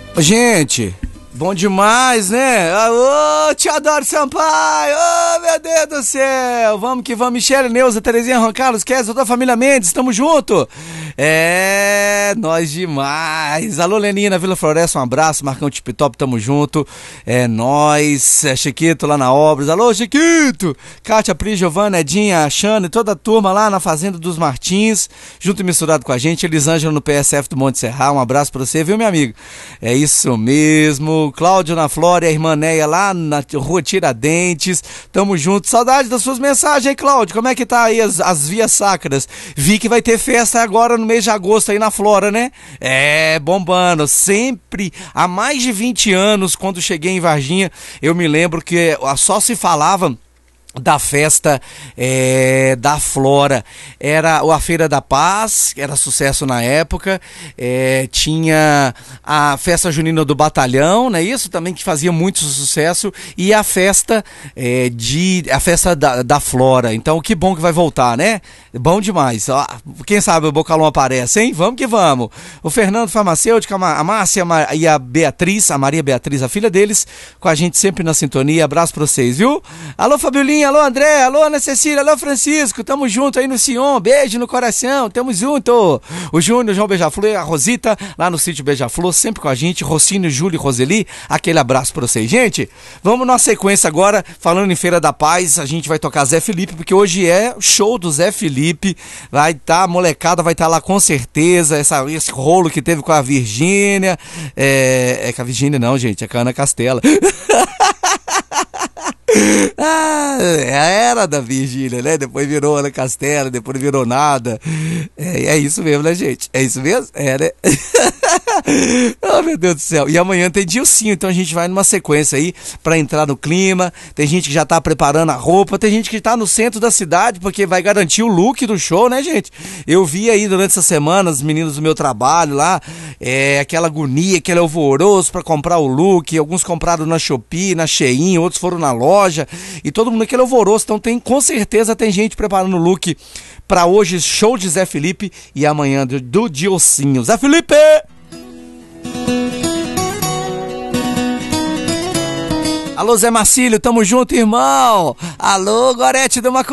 Gente, bom demais, né? Ô, te adoro, Sampaio! Ô, meu Deus do céu! Vamos que vamos, Michele, Neuza, Terezinha, Juan Carlos, Kézia, toda a família Mendes, tamo junto! É, nós demais! Alô, Lenina, Vila Floresta, um abraço, Marcão Tipitop, tamo junto! É nós, Chiquito lá na Obras, alô, Chiquito! Kátia, Pri, Giovana, Edinha, Xana e toda a turma lá na Fazenda dos Martins, junto e misturado com a gente, Elisângela no PSF do Monte Serra, um abraço pra você, viu, meu amigo? É isso mesmo, Cláudio na Flora, a irmã Neia lá na Rua Tiradentes, tamo junto, saudade das suas mensagens, hein, Cláudio? Como é que tá aí as vias sacras? Vi que vai ter festa agora no mês de agosto aí na Flora, né? É, bombando, sempre, há mais de 20 anos, quando cheguei em Varginha, eu me lembro que só se falava da festa da Flora. Era a Feira da Paz, que era sucesso na época, tinha a festa junina do Batalhão, né? Isso também que fazia muito sucesso, e a festa da Flora. Então que bom que vai voltar, né? Bom demais. Ó, quem sabe o Bocalão aparece, hein? Vamos que vamos. O Fernando Farmacêutico, a Márcia e a Beatriz, a Maria Beatriz, a filha deles, com a gente sempre na sintonia. Abraço pra vocês, viu? Alô, Fabiolinha, alô, André, alô, Ana Cecília, alô, Francisco, tamo junto aí no Sion, beijo no coração, tamo junto. O Júnior, João Beija-Flor, a Rosita, lá no sítio Beija-Flor, sempre com a gente, Rocinho, Júlio e Roseli, aquele abraço pra vocês. Gente, vamos na sequência agora, falando em Feira da Paz, a gente vai tocar Zé Felipe, porque hoje é show do Zé Felipe, vai tá, a molecada vai estar lá com certeza, esse rolo que teve com a Virgínia, com a Virgínia não, gente, é com a Ana Castela. Era da Virgínia, né? Depois virou Ana Castela, depois virou nada. É isso mesmo, né, gente? É isso mesmo? É, né? Oh, meu Deus do céu. E amanhã tem Dilcinho, então a gente vai numa sequência aí pra entrar no clima. Tem gente que já tá preparando a roupa, tem gente que tá no centro da cidade porque vai garantir o look do show, né, gente? Eu vi aí durante essa semana os meninos do meu trabalho lá, aquela agonia, aquele alvoroço pra comprar o look. Alguns compraram na Shopee, na Shein, outros foram na loja, e todo mundo aquele alvoroço. Então com certeza tem gente preparando o look pra hoje, show de Zé Felipe, e amanhã do Dilcinho. Zé Felipe! Alô, Zé Marcílio, tamo junto, irmão. Alô, Gorete do Macu.